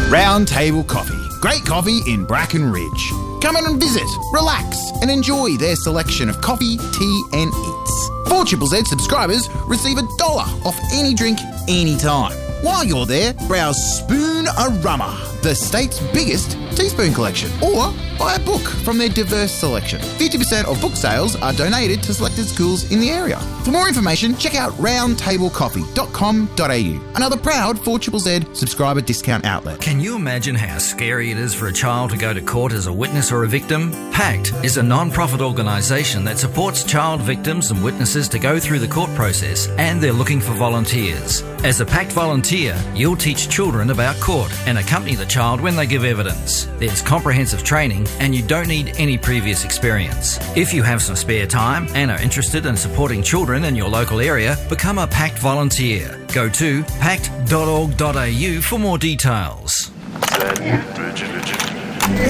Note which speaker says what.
Speaker 1: Round Table Coffee. Great coffee in Bracken Ridge. Come in and visit, relax, and enjoy their selection of coffee, tea, and eats. 4ZZZ subscribers receive $1 off any drink, anytime. While you're there, browse Spoon-A-Rumma, the state's biggest teaspoon collection, or buy a book from their diverse selection. 50% of book sales are donated to selected schools in the area. For more information, check out roundtablecoffee.com.au, another proud 4ZZZ subscriber discount outlet.
Speaker 2: Can you imagine how scary it is for a child to go to court as a witness or a victim? PACT is a non-profit organisation that supports child victims and witnesses to go through the court process, and they're looking for volunteers. As a PACT volunteer, you'll teach children about court and accompany the child when they give evidence. There's comprehensive training and you don't need any previous experience. If you have some spare time and are interested in supporting children in your local area, become a PACT volunteer. Go to pact.org.au for more details.